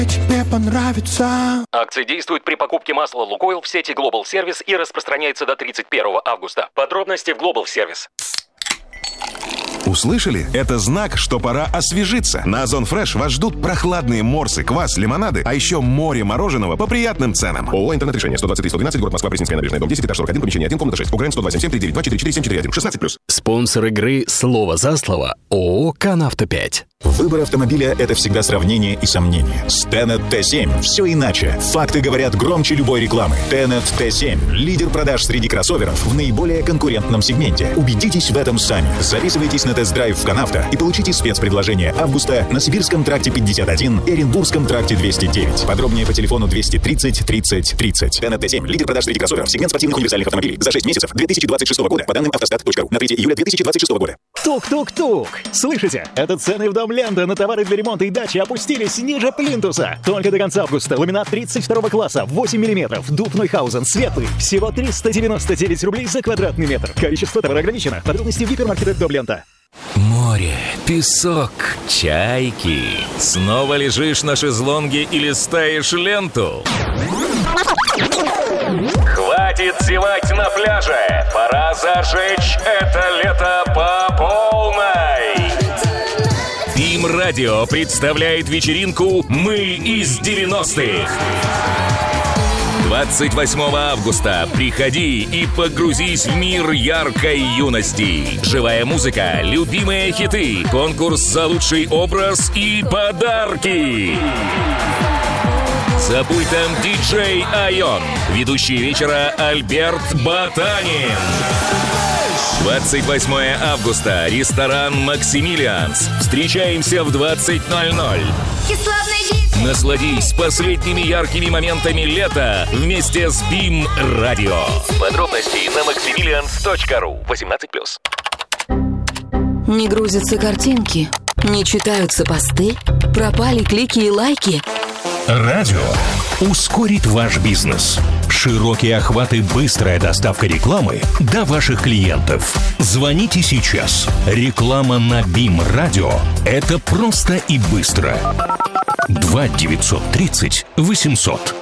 тебе понравится. Акция действует при покупке масла «Лукойл» в сети Global Service и распространяется до 31 августа. Подробности в Global Service. Услышали? Это знак, что пора освежиться. На Озон Фреш вас ждут прохладные морсы, квас, лимонады, а еще море мороженого по приятным ценам. ООО «Интернет-решение», 123-112, город Москва, Пресненская набережная, дом 10, этаж 41, помещение 1, комната 6. УГРН 102-77-392-44-4741, 16+. Спонсор игры «Слово за слово» ООО «Канавто-5». Выбор автомобиля – это всегда сравнение и сомнение. С Tenet T7 все иначе. Факты говорят громче любой рекламы. Tenet T7 – лидер продаж среди кроссоверов в наиболее конкурентном сегменте. Убедитесь в этом сами. Записывайтесь на тест-драйв в Канавто и получите спецпредложение августа на Сибирском тракте 51 и Оренбургском тракте 209. Подробнее по телефону 230 30 30. Tenet T7 – лидер продаж среди кроссоверов. Сегмент спортивных универсальных автомобилей. За 6 месяцев 2026 года. По данным автостат.ру. На 3 июля 2026 года. Тук-тук-тук! Слышите? Это цены в дом Лента на товары для ремонта и дачи опустились ниже плинтуса. Только до конца августа ламинат 32 класса, 8 мм, дуб Нойхаузен, светлый. Всего 399 рублей за квадратный метр. Количество товара ограничено. Подробности в гипермаркетах Дом Лента. Море, песок, чайки. Снова лежишь на шезлонге и листаешь ленту? Хватит зевать на пляже. Пора зажечь это лето по полной. Бим Радио представляет вечеринку «Мы из 90-х». 28 августа приходи и погрузись в мир яркой юности. Живая музыка, любимые хиты, конкурс за лучший образ и подарки. За пультом диджей Айон. Ведущий вечера Альберт Ботанин. 28 августа. Ресторан «Максимилианс». Встречаемся в 20:00. Насладись последними яркими моментами лета вместе с Бим Радио. Подробности на maximilians.ru. 18+. Не грузятся картинки, не читаются посты, пропали клики и лайки. Радио ускорит ваш бизнес. Широкие охваты, быстрая доставка рекламы до ваших клиентов. Звоните сейчас. Реклама на Бим Радио – это просто и быстро. 2 930 800.